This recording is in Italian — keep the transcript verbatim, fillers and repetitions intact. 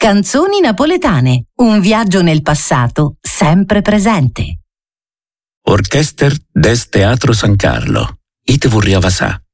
Canzoni napoletane, un viaggio nel passato sempre presente. Orchester des Teatro San Carlo, Ite Vurriava Sa.